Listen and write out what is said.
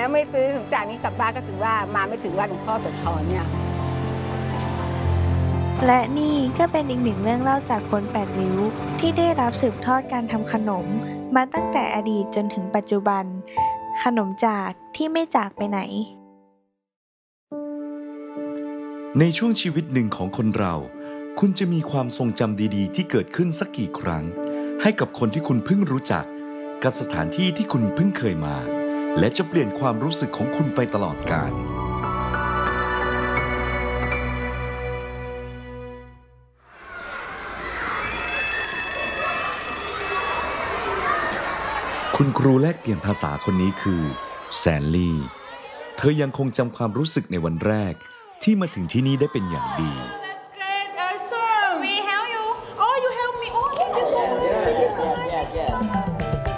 แล้วไม่ซื้อถึงจากนี้กลับบ้านก็ถือว่ามาไม่ถึงวัดหลวงพ่อโสธรเนี่ยและนี่ก็เป็นอีกหนึ่งเรื่องเล่าจากคนแปดริ้วที่ได้รับสืบทอดการทำขนมมาตั้งแต่อดีตจนถึงปัจจุบันขนมจากที่ไม่จากไปไหนในช่วงชีวิตหนึ่งของคนเราคุณจะมีความทรงจำดีๆที่เกิดขึ้นสักกี่ครั้งให้กับคนที่คุณเพิ่งรู้จักกับสถานที่ที่คุณเพิ่งเคยมาและจะเปลี่ยนความรู้สึกของคุณไปตลอดกาลคุณครูแลกเปลี่ยนภาษาคนนี้คือแซนลี่เธอยังคงจำความรู้สึกในวันแรกที่มาถึงที่นี่ได้เป็นอย่างดี